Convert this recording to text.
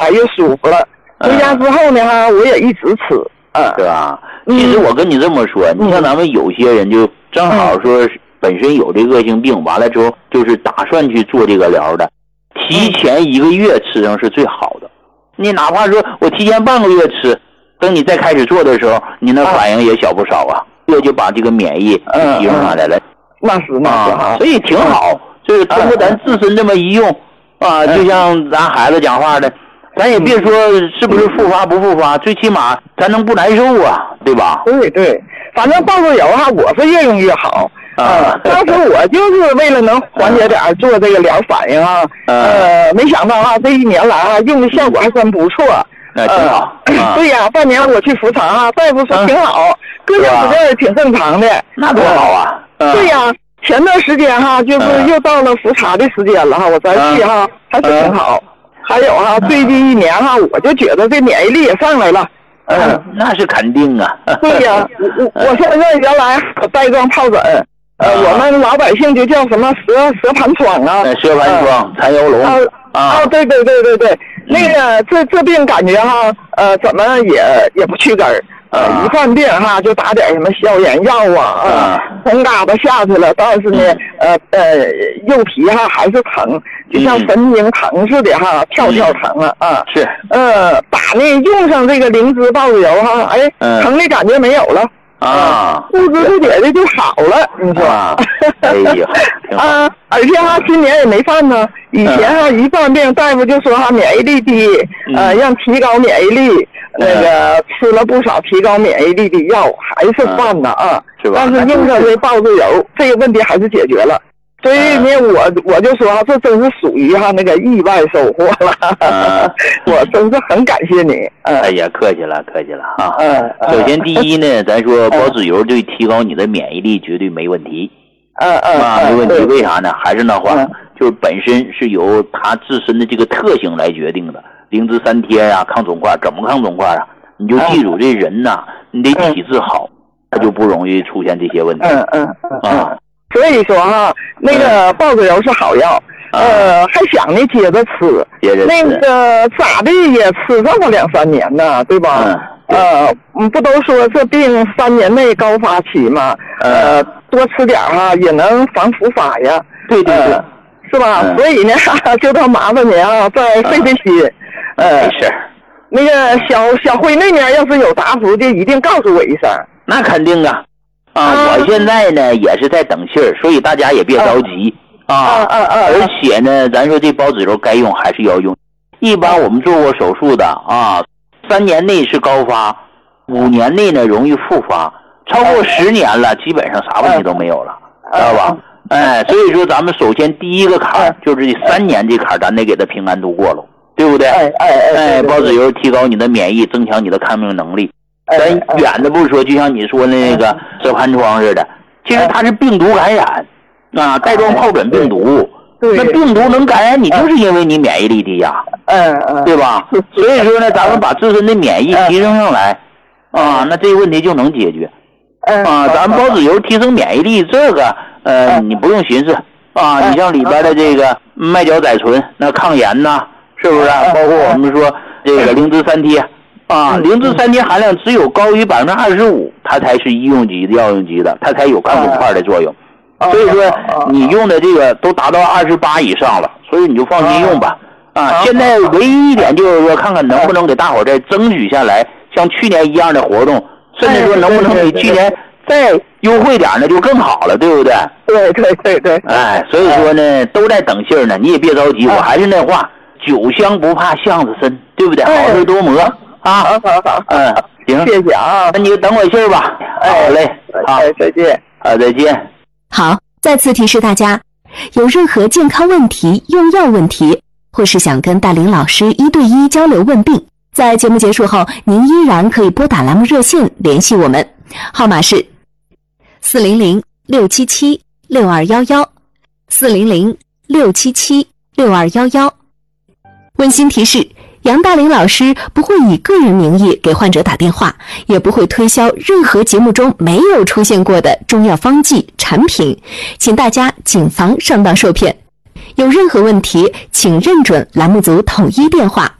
来越舒服了。回家之后呢哈，我也一直吃， 对吧？其实我跟你这么说，你像咱们有些人就正好说本身有这恶性病，完了之后就是打算去做这个疗的，提前1个月吃上是最好的。你哪怕说我提前半个月吃，等你再开始做的时候，你那反应也小不少啊，这就把这个免疫提升上来了。 那是所以挺好。就是通过咱自身这么一用就像咱孩子讲话的，咱也别说是不是复发不复发，最起码咱能不难受啊，对吧？ 对，反正豹子油哈，我是越用越好。当时我就是为了能缓解点做这个疗反应没想到这1年来用的效果还真不错。 那挺好。 对呀，半年我去复查大夫说挺好，各项指标也挺正常的。 那多好啊！ 对呀，前段时间就是又到了复查的时间了我再去还是挺好。还有最近1年我就觉得这免疫力也上来了。 那是肯定啊。 对呀，我现在原来带状疱疹，我们老百姓就叫什么蛇盘疮蛇盘疮、蚕腰龙对，那个这病感觉怎么也不去根儿。一犯病就打点什么消炎药红疙瘩下去了，但是呢肉皮还是疼，就像神经疼似的跳疼了是打用上这个灵芝豹子油疼的感觉没有了不知不觉的就好了，你说哎呀而且今年也没犯呢。以前一犯病大夫就说免疫力低让提高免疫力，那个吃了不少提高免疫力的药还是犯呢是吧？ 但是用上这豹子油这个问题还是解决了。所以呢我就说这真是属于那个意外收获了我真是很感谢你。 哎呀，客气了首先第一呢咱说孢子油对提高你的免疫力绝对没问题没问题。为啥呢？还是那话就是本身是由它自身的这个特性来决定的。灵芝3贴抗肿块，怎么抗肿块你就记住这人你得体质好，他就不容易出现这些问题所以说那个豹子油是好药还想呢接着吃那个咋的也吃上了2-3年呢，对吧？不都说这病3年内高发期嘛多吃点也能防复发呀。 对是吧？所以呢就当麻烦您再费心没事。 那个小辉那边要是有答复的一定告诉我一声。 那肯定我现在呢也是在等信儿，所以大家也别着急而且呢咱说这孢子油该用还是要用。一般我们做过手术的3年内是高发，5年内呢容易复发，超过10年了基本上啥问题都没有了，知道吧？所以说咱们首先第一个坎就是这3年这坎咱得给它平安度过了，对不对？孢子油提高你的免疫，增强你的抗病能力。咱远的不说，就像你说的那个蛇盘疮似的，其实它是病毒感染带状疱疹病毒。那病毒能感染你，就是因为你免疫力低对吧？所以说呢，咱们把自身的免疫提升上来那这个问题就能解决咱们孢子油提升免疫力，这个你不用寻思你像里边的这个麦角甾醇，那抗炎是不是包括我们说这个灵芝3贴灵芝3贴含量只有高于25%，它才是医用级的药用级的，它才有抗肿块的作用。所以说你用的这个都达到28以上了，所以你就放心用吧现在唯一一点就是说看看能不能给大伙再争取下来像去年一样的活动，甚至说能不能比去年再优惠点呢就更好了，对不对？ 对所以说呢都在等信儿呢，你也别着急我还是那话，酒香不怕巷子深，对不对？好事多磨好行， 谢谢那你就等我信儿吧。好嘞再见再见。 好，再次提示大家，有任何健康问题、用药问题，或是想跟大林老师1对1交流问病，在节目结束后，您依然可以拨打栏目热线联系我们，号码是400-677-6211，400-677-6211。温馨提示，杨大林老师不会以个人名义给患者打电话，也不会推销任何节目中没有出现过的中药方剂产品，请大家谨防上当受骗。有任何问题，请认准栏目组统一电话